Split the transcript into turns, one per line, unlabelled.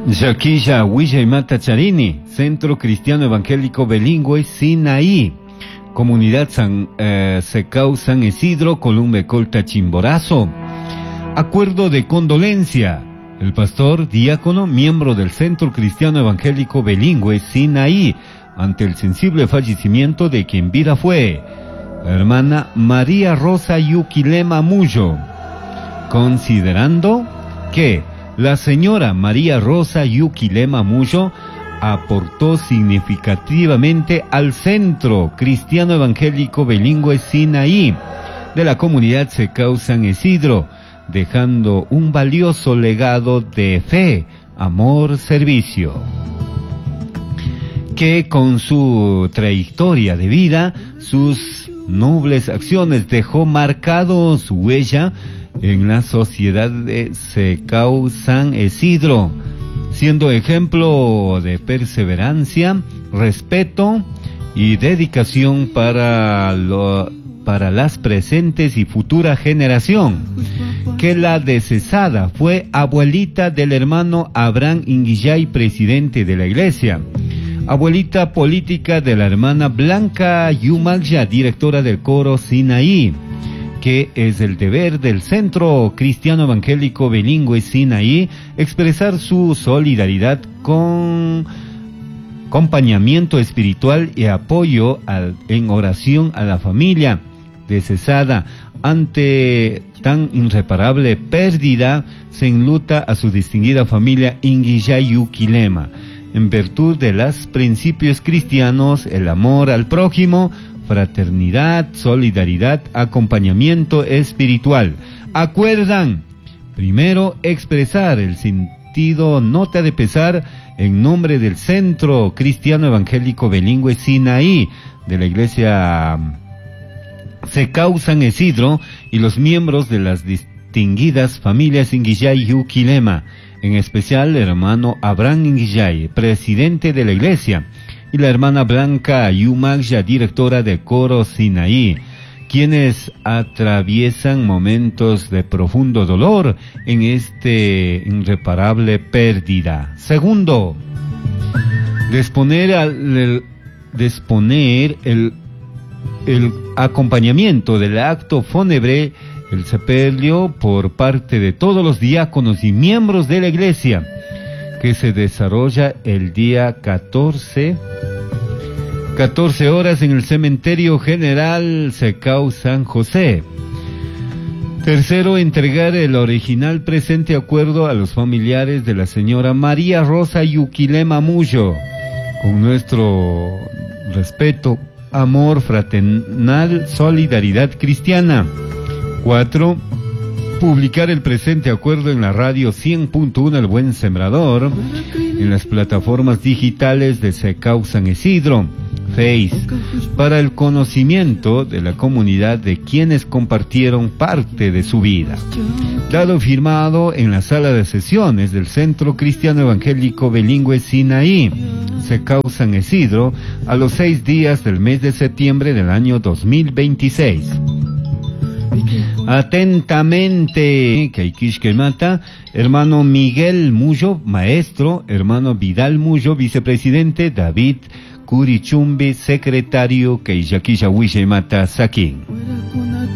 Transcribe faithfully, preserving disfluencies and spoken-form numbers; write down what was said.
Yaquilla Huilla Charini, Centro Cristiano Evangélico Bilingüe Sinaí, Comunidad San eh, Secau San Isidro, Columbe Colta Chimborazo. Acuerdo de condolencia. El pastor diácono, miembro del Centro Cristiano Evangélico Bilingüe Sinaí, ante el sensible fallecimiento de quien vida fue la hermana María Rosa Yuquilema Muyo, considerando que la señora María Rosa Yuquilema Muyo aportó significativamente al Centro Cristiano Evangélico Bilingüe Sinaí de la comunidad Secau San Isidro, dejando un valioso legado de fe, amor, servicio, que con su trayectoria de vida, sus nobles acciones, dejó marcado su huella en la sociedad de Secau San Isidro, siendo ejemplo de perseverancia, respeto y dedicación para lo, para las presentes y futura generación. Que la decesada fue abuelita del hermano Abraham Inguillay, presidente de la iglesia, abuelita política de la hermana Blanca Yumalya, directora del coro Sinaí, que es el deber del Centro Cristiano Evangélico Bilingüe Sinaí expresar su solidaridad con acompañamiento espiritual y apoyo al, en oración a la familia decesada. Ante tan irreparable pérdida, se enluta a su distinguida familia Inguillay Yuquilema, en virtud de los principios cristianos, el amor al prójimo, fraternidad, solidaridad, acompañamiento espiritual. Acuerdan, primero, expresar el sentido nota de pesar en nombre del Centro Cristiano Evangélico Bilingüe Sinaí de la iglesia Secau San Isidro y los miembros de las distinguidas familias Inguillay Yuquilema, en especial el hermano Abraham Inguillay, presidente de la iglesia, y la hermana Blanca Yumalya, directora de coro Sinaí, quienes atraviesan momentos de profundo dolor en este irreparable pérdida. Segundo, disponer al el, disponer el el acompañamiento del acto fúnebre, el sepelio, por parte de todos los diáconos y miembros de la iglesia, que se desarrolla el día catorce, catorce horas en el Cementerio General Secau San José. Tercero, entregar el original presente acuerdo a los familiares de la señora María Rosa Yuquilema Muyo, con nuestro respeto, amor fraternal, solidaridad cristiana. Cuatro, publicar el presente acuerdo en la radio cien punto uno El Buen Sembrador, en las plataformas digitales de Secau San Isidro, Face, para el conocimiento de la comunidad de quienes compartieron parte de su vida. Dado firmado en la sala de sesiones del Centro Cristiano Evangélico Bilingüe Sinaí, Secau San Isidro, a los seis días del mes de septiembre del año dos mil veintiséis. Atentamente, Kaikishke Mata, hermano Miguel Muyo, maestro, hermano Vidal Muyo, vicepresidente, David Curichumbi, secretario, Keishakisha Wishe Mata Sakin.